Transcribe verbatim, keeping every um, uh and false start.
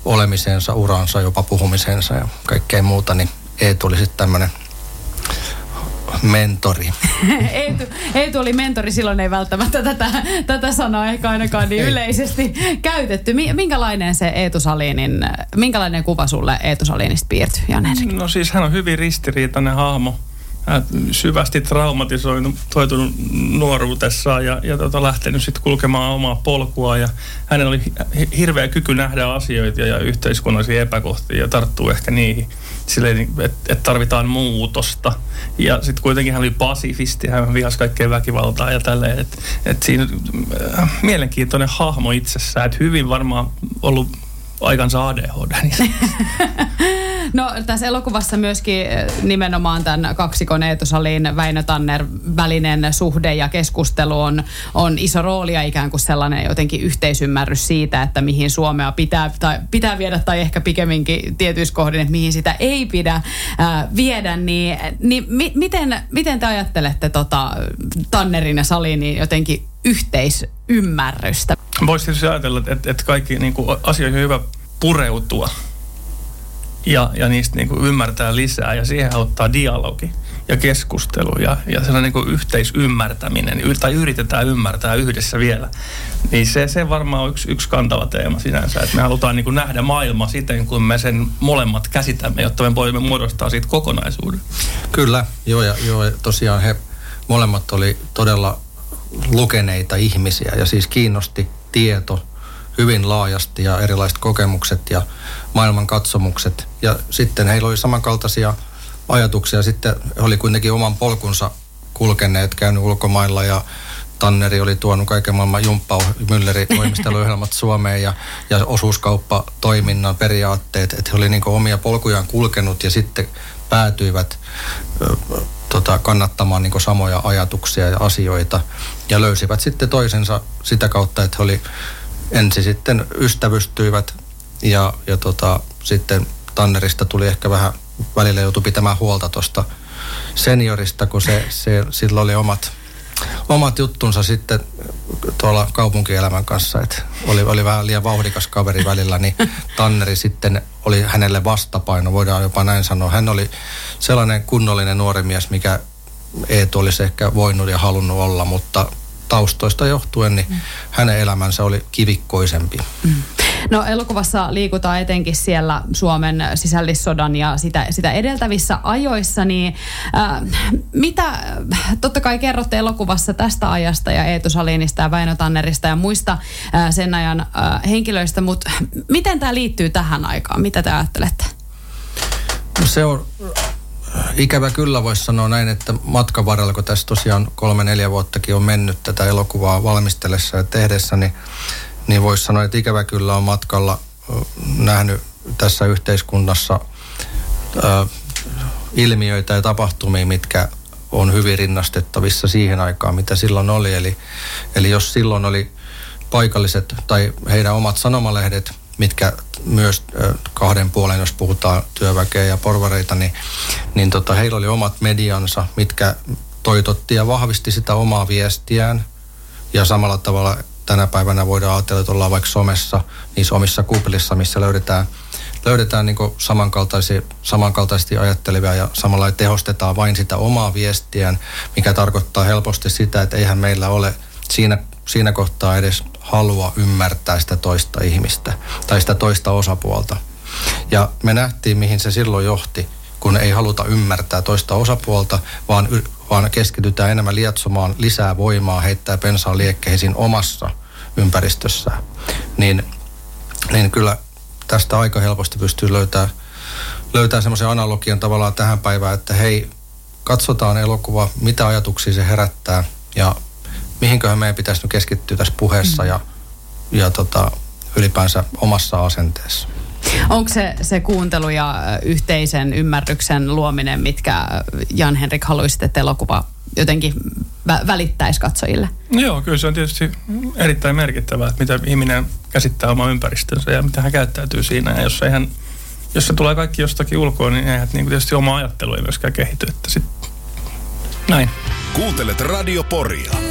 olemisensa, uransa, jopa puhumisensa ja kaikkea muuta, niin Eetu oli sitten tämmöinen mentori. Eetu, Eetu oli mentori, silloin ei välttämättä tätä, tätä sanaa ehkä ainakaan niin yleisesti käytetty. Minkälainen se Eetu Salinin, minkälainen kuva sulle Eetu Salinista piirtyi, Jan-Henrik? No siis hän on hyvin ristiriitainen hahmo. Hän syvästi traumatisoitunut nuoruutessaan ja, ja tota, lähtenyt sitten kulkemaan omaa polkua. Ja hänellä oli hirveä kyky nähdä asioita ja yhteiskunnallisia epäkohtia ja tarttuu ehkä niihin silleen, että et tarvitaan muutosta. Ja sitten kuitenkin hän oli pasifisti, hän vihasi kaikkea väkivaltaa ja tälleen. Että et siinä äh, mielenkiintoinen hahmo itsessään, että hyvin varmaan ollut aikansa A D H D. No tässä elokuvassa myöskin nimenomaan tämän kaksikon Eetu Salin, Väinö Tanner välinen suhde ja keskustelu on, on iso rooli ja ikään kuin sellainen jotenkin yhteisymmärrys siitä, että mihin Suomea pitää, tai pitää viedä tai ehkä pikemminkin tietyissä kohdin, että mihin sitä ei pidä ää, viedä. Niin, niin mi, miten, miten te ajattelette tota, Tannerin ja Salinin jotenkin yhteisymmärrystä? Voisi tietysti ajatella, että, että kaikki niin kuin asioihin on hyvä pureutua ja, ja niistä niin kuin ymmärtää lisää ja siihen auttaa dialogi ja keskustelu ja, ja sellainen niin kuin yhteisymmärtäminen tai yritetään ymmärtää yhdessä vielä. Niin se, se varmaan on yksi, yksi kantava teema sinänsä, että me halutaan niin kuin nähdä maailma siten, kun me sen molemmat käsitämme, jotta me voimme muodostaa siitä kokonaisuuden. Kyllä, joo ja joo, tosiaan he molemmat oli todella lukeneita ihmisiä ja siis kiinnosti tieto hyvin laajasti ja erilaiset kokemukset ja maailman katsomukset. Ja sitten heillä oli samankaltaisia ajatuksia. Sitten he oli kuitenkin oman polkunsa kulkeneet, käynyt ulkomailla ja Tanneri oli tuonut kaiken maailman jumppa Mylleri voimisteluohjelmat Suomeen ja, ja osuuskauppatoiminnan periaatteet. Että he oli niin kuin omia polkujaan kulkenut ja sitten päätyivät ö, tota, kannattamaan niin kuin samoja ajatuksia ja asioita ja löysivät sitten toisensa sitä kautta, että he oli ensin sitten ystävystyivät ja, ja tota, sitten Tannerista tuli ehkä vähän, välillä joutui pitämään huolta tuosta seniorista, kun se, se, sillä oli omat, omat juttunsa sitten tuolla kaupunkielämän kanssa, että oli, oli vähän liian vauhdikas kaveri välillä, niin Tanneri sitten oli hänelle vastapaino, voidaan jopa näin sanoa. Hän oli sellainen kunnollinen nuori mies, mikä Eetu olisi ehkä voinut ja halunnut olla, mutta taustoista johtuen, niin mm. hänen elämänsä oli kivikkoisempi. Mm. No elokuvassa liikutaan etenkin siellä Suomen sisällissodan ja sitä, sitä edeltävissä ajoissa, niin äh, mitä, totta kai kerrotte elokuvassa tästä ajasta ja Eetu Salinista ja Väinö Tannerista ja muista äh, sen ajan äh, henkilöistä, mutta miten tämä liittyy tähän aikaan? Mitä te ajattelette? No se on ikävä kyllä, voisi sanoa näin, että matkan varrella, kun tässä tosiaan kolme, neljä vuottakin on mennyt tätä elokuvaa valmistellessa ja tehdessä, niin, niin voisi sanoa, että ikävä kyllä on matkalla nähnyt tässä yhteiskunnassa ä, ilmiöitä ja tapahtumia, mitkä on hyvin rinnastettavissa siihen aikaan, mitä silloin oli. Eli, eli jos silloin oli paikalliset tai heidän omat sanomalehdet, mitkä myös kahden puolen, jos puhutaan työväkeä ja porvareita, niin, niin tota, heillä oli omat mediansa, mitkä toitotti ja vahvisti sitä omaa viestiään. Ja samalla tavalla tänä päivänä voidaan ajatella, että ollaan vaikka somessa, niissä omissa kuplissa, missä löydetään, löydetään niin kuin samankaltaisia, samankaltaisesti ajattelevia ja samalla tehostetaan vain sitä omaa viestiään, mikä tarkoittaa helposti sitä, että eihän meillä ole siinä, siinä kohtaa edes halua ymmärtää sitä toista ihmistä tai sitä toista osapuolta. Ja me nähtiin, mihin se silloin johti, kun ei haluta ymmärtää toista osapuolta, vaan, vaan keskitytään enemmän lietsomaan lisää voimaa, heittää pensaa liekkeisiin omassa ympäristössään. Niin, niin kyllä tästä aika helposti pystyy löytämään löytää semmoisen analogian tavallaan tähän päivään, että hei, katsotaan elokuva, mitä ajatuksia se herättää ja mihinköhän meidän pitäisi nyt keskittyä tässä puheessa ja, ja tota, ylipäänsä omassa asenteessa. Onko se, se kuuntelu ja yhteisen ymmärryksen luominen, mitkä Jan-Henrik haluaisit, että elokuva jotenkin vä- välittäisi katsojille? Joo, kyllä se on tietysti erittäin merkittävää, että mitä ihminen käsittää oman ympäristönsä ja mitä hän käyttäytyy siinä. Ja jos, eihän, jos se tulee kaikki jostakin ulkoa, niin eihän niin tietysti oma ajattelu ei myöskään kehity. Että sit, näin. Kuuntelet Radio Poria.